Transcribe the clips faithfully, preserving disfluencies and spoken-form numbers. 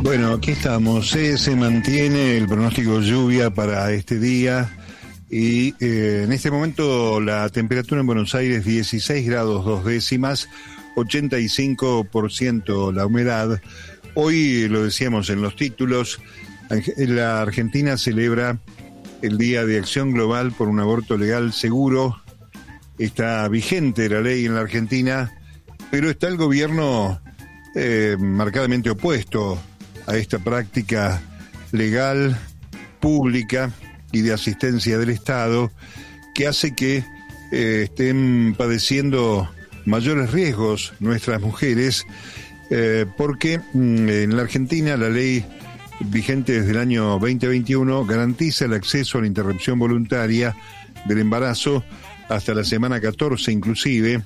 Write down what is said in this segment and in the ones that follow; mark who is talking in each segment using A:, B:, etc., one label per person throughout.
A: Bueno, aquí estamos. Eh, se mantiene el pronóstico de lluvia para este día y eh, en este momento la temperatura en Buenos Aires dieciséis grados dos décimas, ochenta y cinco por ciento la humedad. Hoy, lo decíamos en los títulos, la Argentina celebra el Día de Acción Global por un Aborto Legal Seguro. Está vigente la ley en la Argentina, pero está el gobierno eh, marcadamente opuesto a esta práctica legal, pública y de asistencia del Estado, que hace que eh, estén padeciendo mayores riesgos nuestras mujeres, eh, porque mm, en la Argentina la ley vigente desde el año veinte veintiuno garantiza el acceso a la interrupción voluntaria del embarazo hasta la semana catorce inclusive,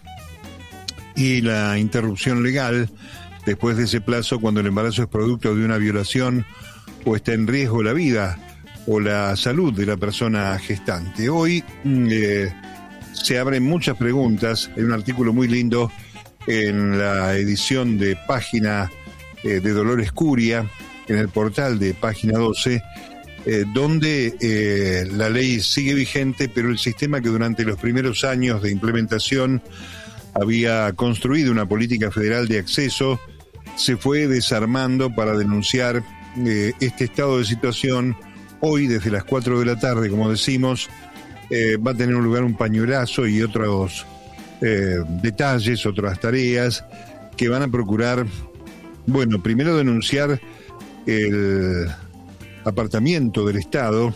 A: y la interrupción legal después de ese plazo cuando el embarazo es producto de una violación o está en riesgo la vida o la salud de la persona gestante. Hoy eh, se abren muchas preguntas. Hay un artículo muy lindo en la edición de Página eh, de Dolores Curia, en el portal de Página doce, eh, donde eh, la ley sigue vigente, pero el sistema que durante los primeros años de implementación había construido una política federal de acceso se fue desarmando para denunciar eh, este estado de situación. Hoy, desde las cuatro de la tarde, como decimos, eh, va a tener un lugar un pañuelazo y otros eh, detalles, otras tareas que van a procurar, bueno, primero denunciar el apartamiento del Estado.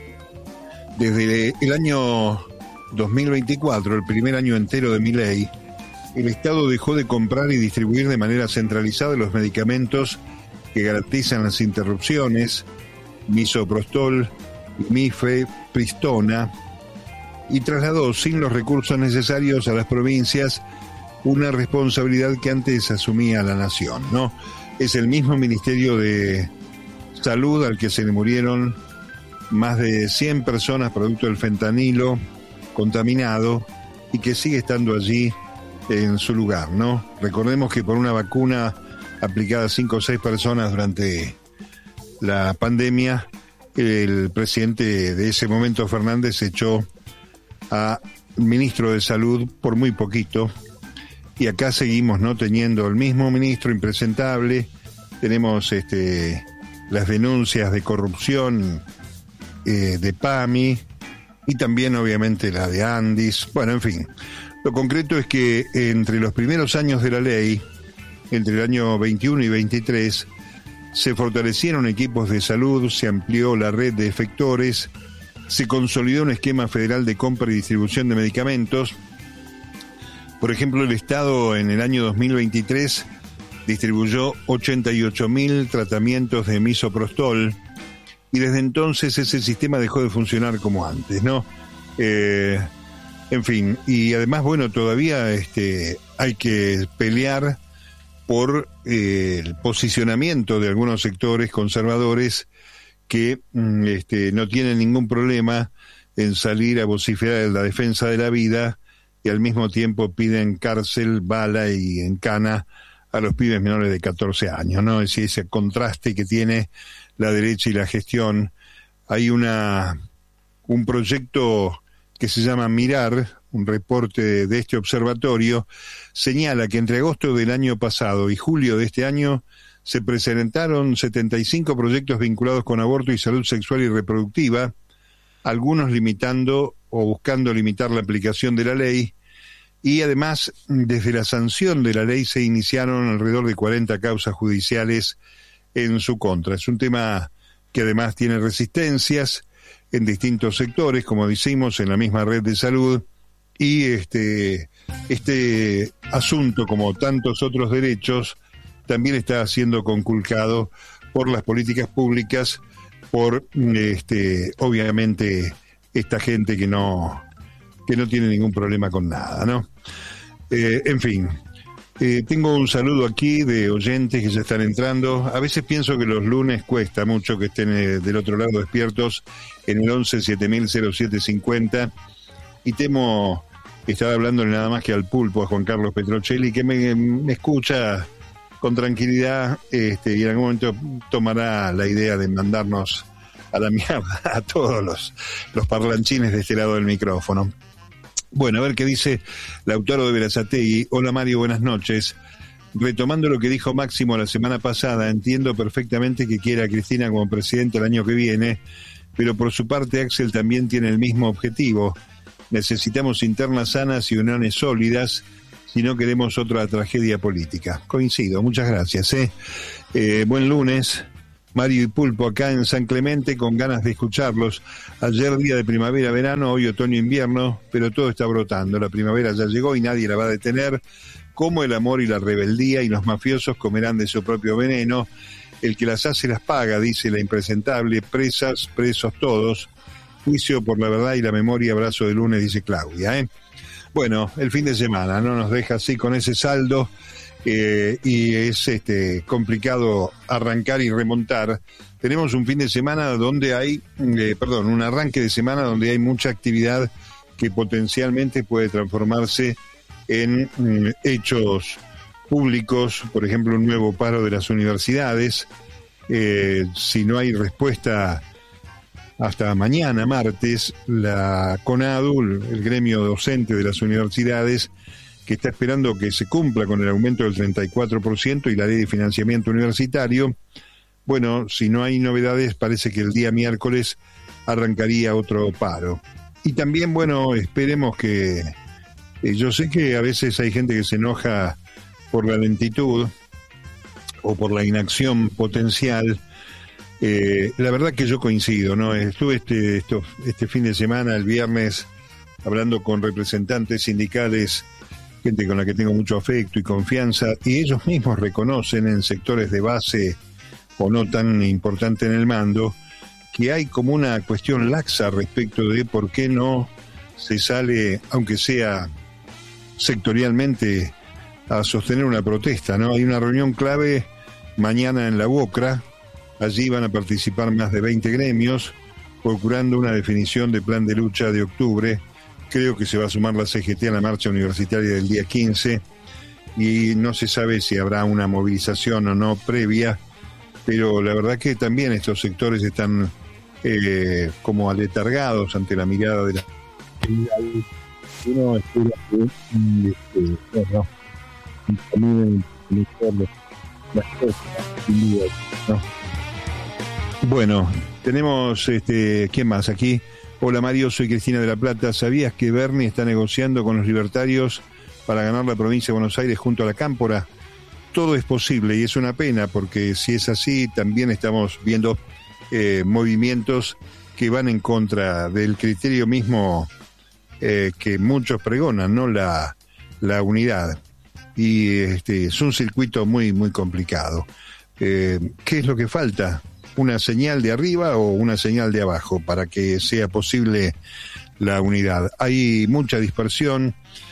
A: Desde el año dos mil veinticuatro, el primer año entero de mi ley, el Estado dejó de comprar y distribuir de manera centralizada los medicamentos que garantizan las interrupciones, misoprostol, mifepristona, y trasladó sin los recursos necesarios a las provincias una responsabilidad que antes asumía la nación, ¿no? Es el mismo Ministerio de Salud al que se le murieron más de cien personas producto del fentanilo contaminado y que sigue estando allí en su lugar, ¿no? Recordemos que por una vacuna aplicada a cinco o seis personas durante la pandemia, el presidente de ese momento, Fernández, echó al ministro de Salud por muy poquito, y acá seguimos no teniendo el mismo ministro impresentable. Tenemos este las denuncias de corrupción eh, de PAMI y también obviamente la de Andis. Bueno, en fin, lo concreto es que entre los primeros años de la ley, entre el año veintiuno y veintitrés, se fortalecieron equipos de salud, se amplió la red de efectores, se consolidó un esquema federal de compra y distribución de medicamentos. Por ejemplo, el Estado en el año dos mil veintitrés distribuyó ochenta y ocho mil tratamientos de misoprostol, y desde entonces ese sistema dejó de funcionar como antes, ¿no? Eh, en fin, y además, bueno, todavía este, hay que pelear por eh, el posicionamiento de algunos sectores conservadores que este, no tienen ningún problema en salir a vociferar en la defensa de la vida y al mismo tiempo piden cárcel, bala y encana a los pibes menores de catorce años, ¿no? Es decir, ese contraste que tiene la derecha y la gestión. Hay una un proyecto que se llama Mirar, un reporte de este observatorio, señala que entre agosto del año pasado y julio de este año se presentaron setenta y cinco proyectos vinculados con aborto y salud sexual y reproductiva, algunos limitando o buscando limitar la aplicación de la ley, y además, desde la sanción de la ley se iniciaron alrededor de cuarenta causas judiciales en su contra. Es un tema que además tiene resistencias en distintos sectores, como decimos, en la misma red de salud, y este, este asunto, como tantos otros derechos, también está siendo conculcado por las políticas públicas, por este, obviamente esta gente que no, que no tiene ningún problema con nada, ¿no? Eh, en fin, eh, tengo un saludo aquí de oyentes que ya están entrando. A veces pienso que los lunes cuesta mucho que estén eh, del otro lado despiertos en el once siete mil cero siete cincuenta, y temo estar hablándole nada más que al pulpo, a Juan Carlos Petrocelli, que me, me escucha con tranquilidad, este, y en algún momento tomará la idea de mandarnos a la mierda a todos los, los parlanchines de este lado del micrófono. Bueno, a ver qué dice Lautaro de Berazategui. Hola Mario, buenas noches. Retomando lo que dijo Máximo la semana pasada, entiendo perfectamente que quiera a Cristina como presidenta el año que viene, pero por su parte Axel también tiene el mismo objetivo. Necesitamos internas sanas y uniones sólidas si no queremos otra tragedia política. Coincido, muchas gracias. ¿eh? Eh, buen lunes, Mario y Pulpo acá en San Clemente, con ganas de escucharlos. Ayer día de primavera-verano, hoy otoño-invierno, pero todo está brotando. La primavera ya llegó y nadie la va a detener. Como el amor y la rebeldía, y los mafiosos comerán de su propio veneno. El que las hace las paga, dice la impresentable. Presas, presos todos. Juicio por la verdad y la memoria, abrazo de lunes, dice Claudia. ¿eh? Bueno, el fin de semana no nos deja así con ese saldo, eh, y es este complicado arrancar y remontar. Tenemos un fin de semana donde hay, eh, perdón, un arranque de semana donde hay mucha actividad que potencialmente puede transformarse en mm, hechos públicos, por ejemplo, un nuevo paro de las universidades. Eh, si no hay respuesta hasta mañana, martes, la CONADU, el gremio docente de las universidades, que está esperando que se cumpla con el aumento del treinta y cuatro por ciento y la ley de financiamiento universitario. Bueno, si no hay novedades, parece que el día miércoles arrancaría otro paro. Y también, bueno, esperemos que... Eh, yo sé que a veces hay gente que se enoja por la lentitud o por la inacción potencial. Eh, la verdad que yo coincido, ¿no? Estuve este, esto, este fin de semana, el viernes, hablando con representantes sindicales, gente con la que tengo mucho afecto y confianza, y ellos mismos reconocen en sectores de base o no tan importante en el mando, que hay como una cuestión laxa respecto de por qué no se sale, aunque sea sectorialmente, a sostener una protesta, ¿no? Hay una reunión clave mañana en la UOCRA, allí van a participar más de veinte gremios, procurando una definición de plan de lucha de octubre. Creo que se va a sumar la C G T a la marcha universitaria del día quince, y no se sabe si habrá una movilización o no previa, pero la verdad que también estos sectores están eh, como aletargados ante la mirada de la... Uno espera que este, bueno, también las cosas, ¿no? Bueno, tenemos este, ¿quién más aquí? Hola Mario, soy Cristina de la Plata. ¿Sabías que Bernie está negociando con los libertarios para ganar la provincia de Buenos Aires junto a la Cámpora? Todo es posible y es una pena, porque si es así también estamos viendo eh, movimientos que van en contra del criterio mismo eh, que muchos pregonan, ¿no? La, la unidad. Y este, es un circuito muy, muy complicado. Eh, ¿Qué es lo que falta? ¿Una señal de arriba o una señal de abajo para que sea posible la unidad? Hay mucha dispersión.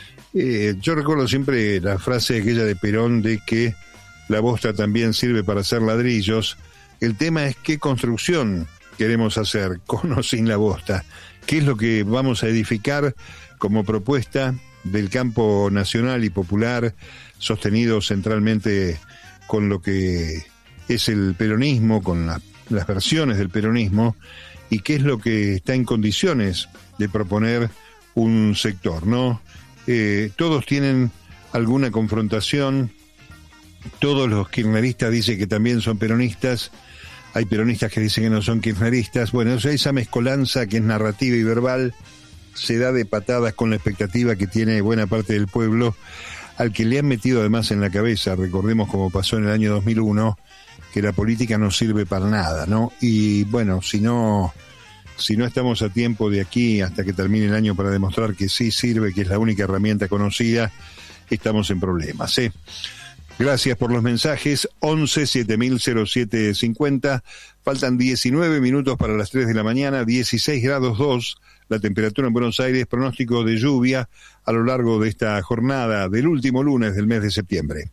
A: Eh, yo recuerdo siempre la frase aquella de Perón de que la bosta también sirve para hacer ladrillos. El tema es qué construcción queremos hacer, con o sin la bosta. ¿Qué es lo que vamos a edificar como propuesta del campo nacional y popular, sostenido centralmente con lo que es el peronismo, con la, las versiones del peronismo, y qué es lo que está en condiciones de proponer un sector, ¿no? Eh, todos tienen alguna confrontación, todos los kirchneristas dicen que también son peronistas, hay peronistas que dicen que no son kirchneristas. Bueno, esa mezcolanza que es narrativa y verbal se da de patadas con la expectativa que tiene buena parte del pueblo, al que le han metido además en la cabeza, recordemos como pasó en el año dos mil uno, que la política no sirve para nada, ¿no? Y bueno, si no, si no estamos a tiempo de aquí hasta que termine el año para demostrar que sí sirve, que es la única herramienta conocida, estamos en problemas, ¿eh? Gracias por los mensajes. Once siete mil cero siete cincuenta. Faltan diecinueve minutos para las tres de la mañana, dieciséis grados dos la temperatura en Buenos Aires, pronóstico de lluvia a lo largo de esta jornada del último lunes del mes de septiembre.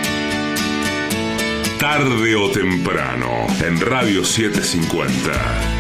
B: Tarde o temprano, en Radio setecientos cincuenta.